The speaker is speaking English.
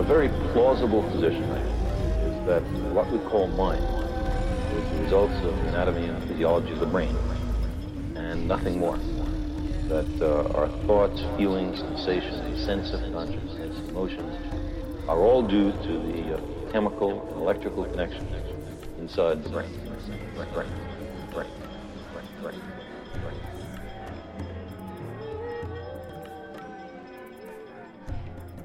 very plausible position is that what we call mind is the results of the anatomy and physiology of the brain, and nothing more. That our thoughts, feelings, sensations, sense of consciousness, emotions are all due to the chemical and electrical connections inside the brain. Brain.